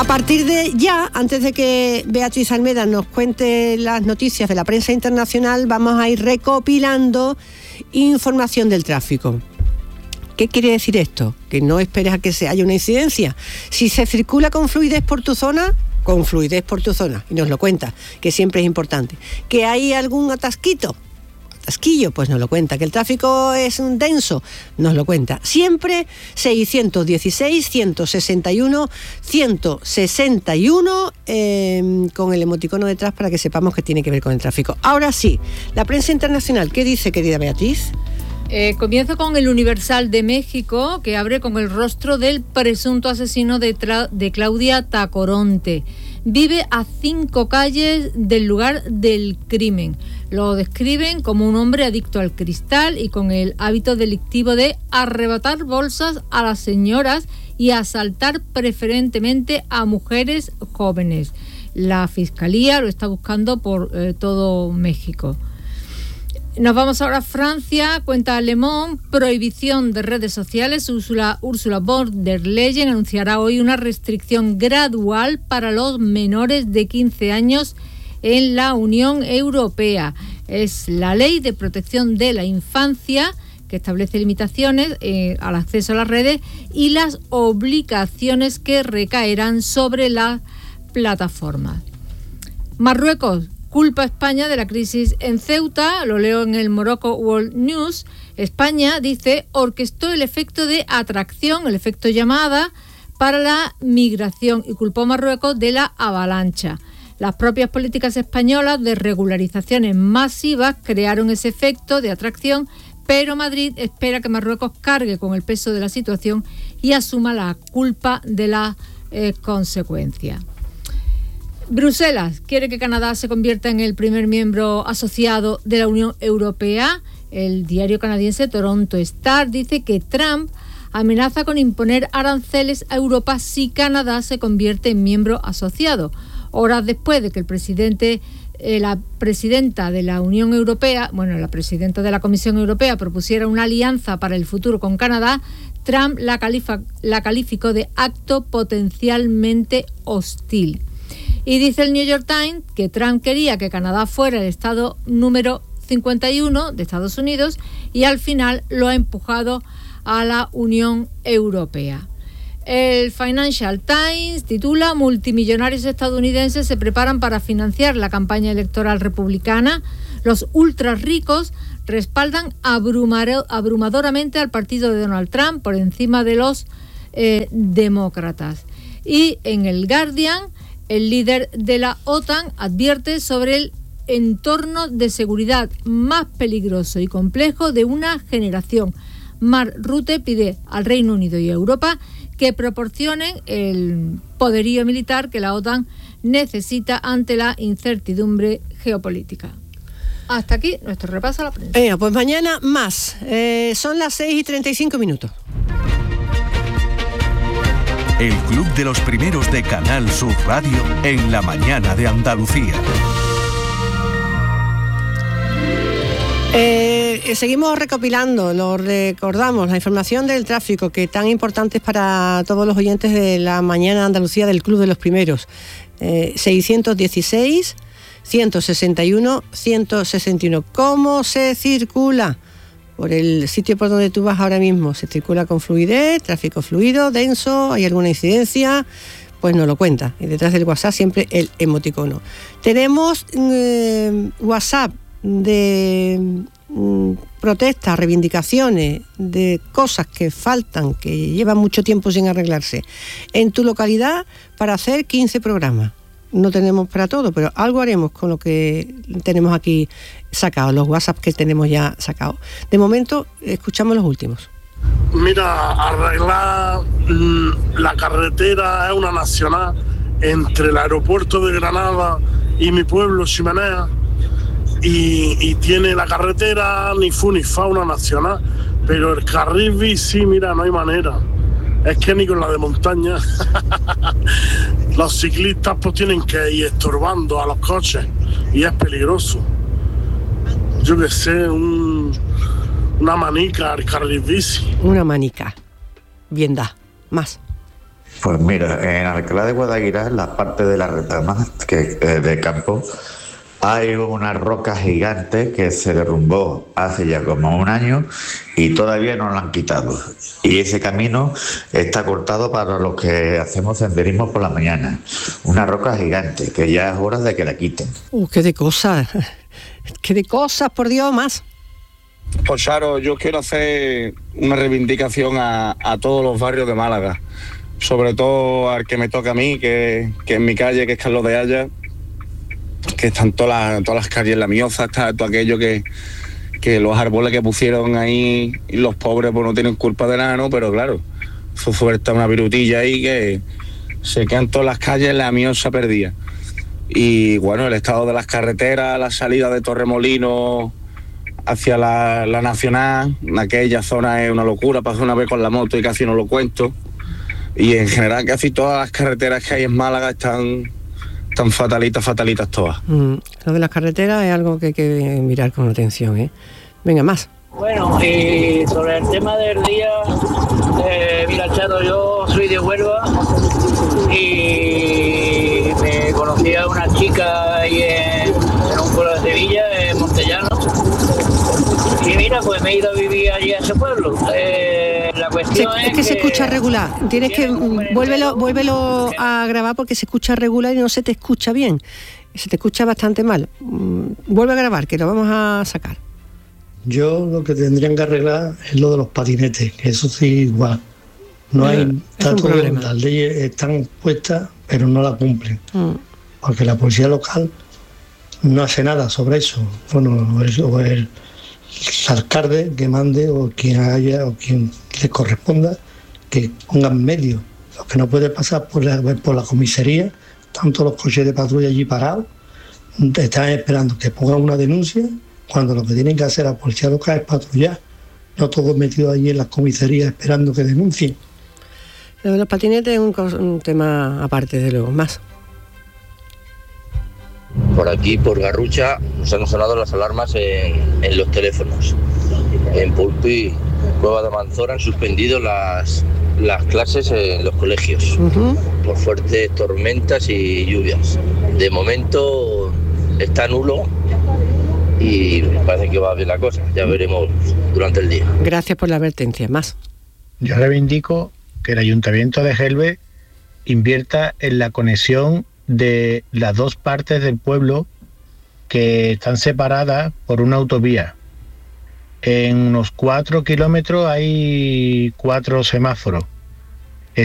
A partir de ya, antes de que Beatriz Almeda nos cuente las noticias de la prensa internacional, vamos a ir recopilando información del tráfico. ¿Qué quiere decir esto? Que no esperes a que haya una incidencia. Si se circula con fluidez por tu zona, con fluidez por tu zona, y nos lo cuenta, que siempre es importante. ¿Que hay algún atasquillo? Pues nos lo cuenta. ¿Que el tráfico es denso? Nos lo cuenta. Siempre 616 161 161 con el emoticono detrás para que sepamos que tiene que ver con el tráfico. Ahora sí, la prensa internacional, ¿qué dice, querida Beatriz? Comienzo con el Universal de México, que abre con el rostro del presunto asesino de Claudia Tacoronte. Vive a 5 calles del lugar del crimen. Lo describen como un hombre adicto al cristal y con el hábito delictivo de arrebatar bolsas a las señoras y asaltar preferentemente a mujeres jóvenes. La Fiscalía lo está buscando por todo México. Nos vamos ahora a Francia, cuenta Le Monde, prohibición de redes sociales. Ursula von der Leyen anunciará hoy una restricción gradual para los menores de 15 años en la Unión Europea. Es la Ley de Protección de la Infancia que establece limitaciones al acceso a las redes y las obligaciones que recaerán sobre las plataformas. Marruecos culpa a España de la crisis en Ceuta, lo leo en el Morocco World News. España, dice, orquestó el efecto de atracción, el efecto llamada, para la migración y culpó a Marruecos de la avalancha. Las propias políticas españolas de regularizaciones masivas crearon ese efecto de atracción, pero Madrid espera que Marruecos cargue con el peso de la situación y asuma la culpa de la consecuencia. Bruselas quiere que Canadá se convierta en el primer miembro asociado de la Unión Europea. El diario canadiense Toronto Star dice que Trump amenaza con imponer aranceles a Europa si Canadá se convierte en miembro asociado. Horas después de que la presidenta de la Unión Europea, la presidenta de la Comisión Europea propusiera una alianza para el futuro con Canadá, Trump la calificó de acto potencialmente hostil. Y dice el New York Times que Trump quería que Canadá fuera el estado número 51 de Estados Unidos y al final lo ha empujado a la Unión Europea. El Financial Times titula: multimillonarios estadounidenses se preparan para financiar la campaña electoral republicana. Los ultra ricos respaldan abrumadoramente al partido de Donald Trump por encima de los demócratas. Y en el Guardian, el líder de la OTAN advierte sobre el entorno de seguridad más peligroso y complejo de una generación. Mark Rutte pide al Reino Unido y a Europa que proporcionen el poderío militar que la OTAN necesita ante la incertidumbre geopolítica. Hasta aquí nuestro repaso a la prensa. Pues mañana más. Son las 6:35. El Club de los Primeros de Canal Sur Radio en la mañana de Andalucía. Seguimos recopilando, lo recordamos, la información del tráfico que tan importante es para todos los oyentes de la mañana de Andalucía del Club de los Primeros. 616 161 161. ¿Cómo se circula? Por el sitio por donde tú vas ahora mismo. ¿Se circula con fluidez, tráfico fluido, denso? ¿Hay alguna incidencia? Pues nos lo cuenta. Y detrás del WhatsApp siempre el emoticono. Tenemos WhatsApp de protestas, reivindicaciones, de cosas que faltan, que llevan mucho tiempo sin arreglarse en tu localidad para hacer 15 programas. No tenemos para todo, pero algo haremos con lo que tenemos aquí sacado, los WhatsApp que tenemos ya sacados. De momento, escuchamos los últimos. Mira, arreglar la carretera es una nacional entre el aeropuerto de Granada y mi pueblo, Ximenea, y tiene la carretera ni fu ni fa, una nacional, pero el carril bici, mira, no hay manera. Es que ni con la de montaña. Los ciclistas pues tienen que ir estorbando a los coches y es peligroso. Yo qué sé, una manica al carril bici. Una manica. Bien da. Más. Pues mira, en Alcalá de Guadaira, en la parte de la retama de campo, hay una roca gigante que se derrumbó hace ya como un año y todavía no la han quitado. Y ese camino está cortado para los que hacemos senderismo por la mañana. Una roca gigante que ya es hora de que la quiten. ¡Qué de cosas! ¡Qué de cosas, por Dios, más! Pues Charo, yo quiero hacer una reivindicación a todos los barrios de Málaga, sobre todo al que me toca a mí, que en mi calle, que es Carlos de Haya, que están todas las calles, la Mioza, está todo aquello que los árboles que pusieron ahí, y los pobres pues no tienen culpa de nada, ¿no? Pero claro, eso suelta una virutilla ahí que se quedan todas las calles, la Mioza perdida. Y bueno, el estado de las carreteras, la salida de Torremolinos hacia la Nacional, en aquella zona es una locura, pasé una vez con la moto y casi no lo cuento. Y en general casi todas las carreteras que hay en Málaga están fatalitas todas. Lo de las carreteras es algo que hay que mirar con atención, ¿eh? Venga, más. Bueno, y sobre el tema del día, mira, Charo, yo soy de Huelva y me conocí a una chica ahí en un pueblo de Sevilla, en Montellano, y mira, pues me he ido a vivir allí a ese pueblo. La cuestión es que se escucha regular. Tienes que vuélvelo a grabar porque se escucha regular y no se te escucha bien. Se te escucha bastante mal. Vuelve a grabar, que lo vamos a sacar. Yo lo que tendrían que arreglar es lo de los patinetes, que eso sí igual. No hay tanto, las leyes están puestas, pero no la cumplen. Porque la policía local no hace nada sobre eso. Bueno, el alcalde que mande o quien haya o quien le corresponda que pongan medios. Lo que no puede pasar por la comisaría, tanto los coches de patrulla allí parados, están esperando que pongan una denuncia cuando lo que tienen que hacer la policía local es patrullar, no todos metidos allí en las comisarías esperando que denuncien. Lo de los patinetes es un tema aparte, de luego, más. Por aquí, por Garrucha, nos han sonado las alarmas en los teléfonos. En Pulpí, Cueva de Manzora, han suspendido las clases en los colegios por fuertes tormentas y lluvias. De momento está nulo y parece que va bien la cosa. Ya veremos durante el día. Gracias por la advertencia. Más. Yo reivindico que el Ayuntamiento de Gelbe invierta en la conexión de las dos partes del pueblo que están separadas por una autovía. En unos 4 kilómetros hay 4 semáforos